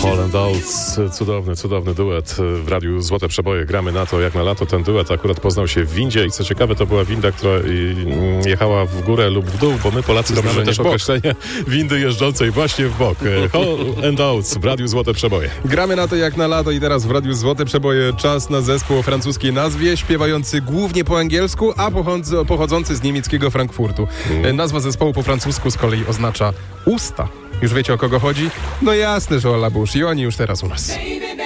Hall and Oates, cudowny duet w radiu Złote Przeboje. Gramy na to jak na lato. Ten duet akurat poznał się w windzie i co ciekawe, to była winda, która jechała w górę lub w dół, bo my Polacy znamy też określenie windy jeżdżącej właśnie w bok. Hall and Oates w radiu Złote Przeboje. Gramy na to jak na lato i teraz w radiu Złote Przeboje czas na zespół o francuskiej nazwie, śpiewający głównie po angielsku, a pochodzący z niemieckiego Frankfurtu. Nazwa zespołu po francusku z kolei oznacza usta. Już wiecie, o kogo chodzi? No jasne, że o La Bouche i oni już teraz u nas.